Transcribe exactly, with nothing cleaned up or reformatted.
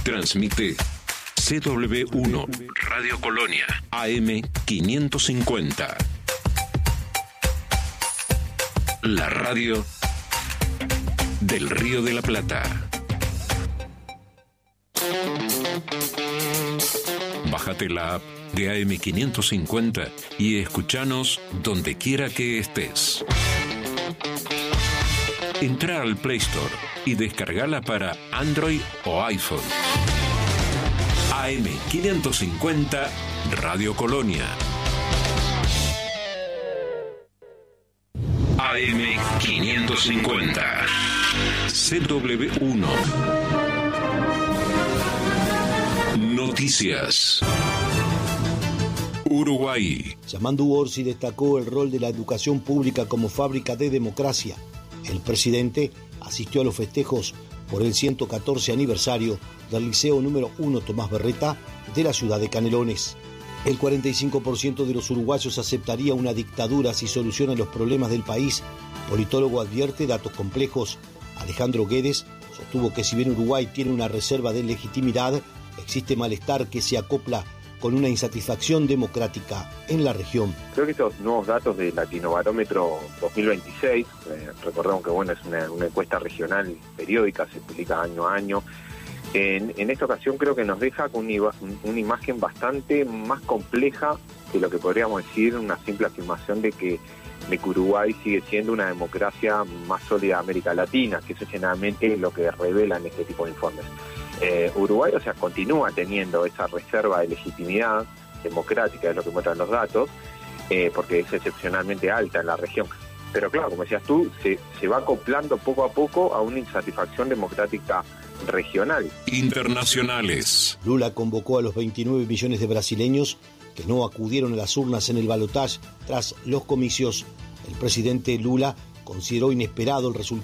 Transmite C W uno Radio Colonia A M quinientos cincuenta. La radio del Río de la Plata. Bájate la app de A M quinientos cincuenta y escuchanos donde quiera que estés. Entra al Play Store y descargala para Android o iPhone. A M quinientos cincuenta Radio Colonia. A M quinientos cincuenta C W uno. Noticias. Uruguay. Yamandu Orsi destacó el rol de la educación pública como fábrica de democracia. El presidente asistió a los festejos por el ciento catorce aniversario del Liceo número uno Tomás Berreta de la ciudad de Canelones. El cuarenta y cinco por ciento de los uruguayos aceptaría una dictadura si soluciona los problemas del país. Politólogo advierte datos complejos. Alejandro Guedes sostuvo que si bien Uruguay tiene una reserva de legitimidad, existe malestar que se acopla con una insatisfacción democrática en la región. Creo que estos nuevos datos del Latinobarómetro dos mil veintiséis, eh, recordemos que bueno, es una, una encuesta regional periódica, se publica año a año. En, en esta ocasión creo que nos deja con una, una imagen bastante más compleja que lo que podríamos decir una simple afirmación de que, de que Uruguay sigue siendo una democracia más sólida de América Latina, que eso generalmente es lo que revelan este tipo de informes. Eh, Uruguay, o sea, continúa teniendo esa reserva de legitimidad democrática, es lo que muestran los datos, eh, porque es excepcionalmente alta en la región. Pero claro, como decías tú, se, se va acoplando poco a poco a una insatisfacción democrática regional. Internacionales. Lula convocó a los veintinueve millones de brasileños que no acudieron a las urnas en el balotaje tras los comicios. El presidente Lula consideró inesperado el resultado